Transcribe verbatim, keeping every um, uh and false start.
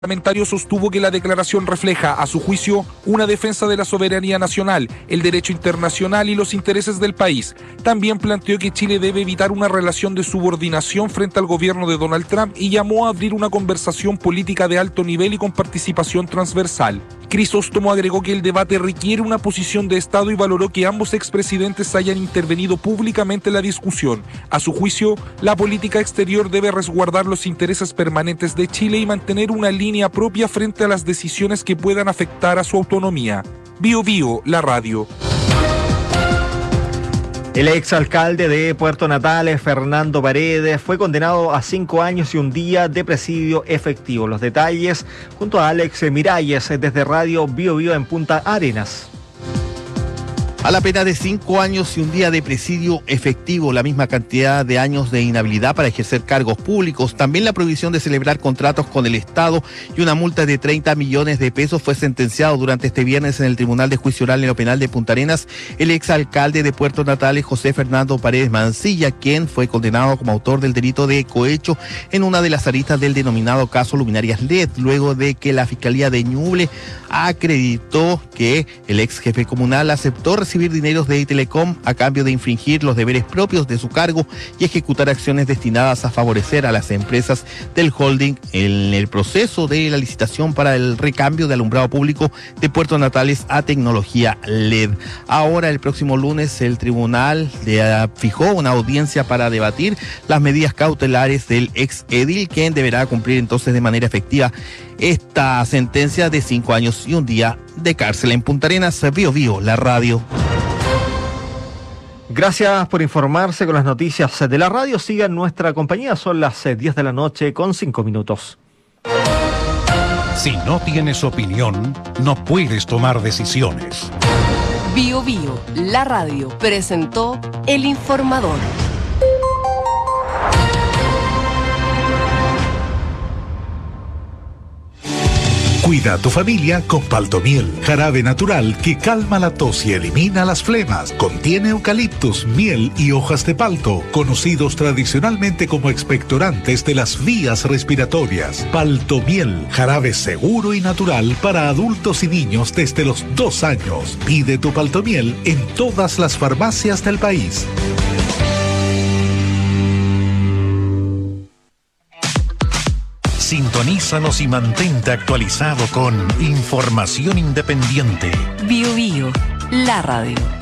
parlamentario sostuvo que la declaración refleja, a su juicio, una defensa de la soberanía nacional, el derecho internacional y los intereses del país. También planteó que Chile debe evitar una relación de subordinación frente al gobierno de Donald Trump y llamó a abrir una conversación política de alto nivel y con participación transversal. Crisóstomo agregó que el debate requiere una posición de Estado y valoró que ambos expresidentes hayan intervenido públicamente en la discusión. A su juicio, la política exterior debe resguardar los intereses permanentes de Chile y mantener una línea propia frente a las decisiones que puedan afectar a su autonomía. Bio Bio, la radio. El exalcalde de Puerto Natales, Fernando Paredes, fue condenado a cinco años y un día de presidio efectivo. Los detalles junto a Alex Miralles desde Radio Bio Bio en Punta Arenas. A la pena de cinco años y un día de presidio efectivo, la misma cantidad de años de inhabilidad para ejercer cargos públicos, también la prohibición de celebrar contratos con el Estado y una multa de treinta millones de pesos fue sentenciado durante este viernes en el Tribunal de Juicio Oral en lo Penal de Punta Arenas el exalcalde de Puerto Natales, José Fernando Paredes Mancilla, quien fue condenado como autor del delito de cohecho en una de las aristas del denominado caso Luminarias L E D, luego de que la Fiscalía de Ñuble acreditó que el ex jefe comunal aceptó recibir dineros de Telecom a cambio de infringir los deberes propios de su cargo y ejecutar acciones destinadas a favorecer a las empresas del holding en el proceso de la licitación para el recambio de alumbrado público de Puerto Natales a tecnología L E D. Ahora, el próximo lunes, el tribunal le fijó una audiencia para debatir las medidas cautelares del ex edil, quien deberá cumplir entonces de manera efectiva esta sentencia de cinco años y un día de cárcel. En Punta Arenas, Bio Bio, la radio. Gracias por informarse con las noticias de la radio. Sigan nuestra compañía, son las diez de la noche con cinco minutos. Si no tienes opinión, no puedes tomar decisiones. Bio Bio, la radio, presentó El Informador. Cuida a tu familia con Paltomiel, jarabe natural que calma la tos y elimina las flemas. Contiene eucaliptus, miel y hojas de palto, conocidos tradicionalmente como expectorantes de las vías respiratorias. Paltomiel, jarabe seguro y natural para adultos y niños desde los dos años. Pide tu Paltomiel en todas las farmacias del país. Sintonízanos y mantente actualizado con información independiente. Bio Bio, la radio.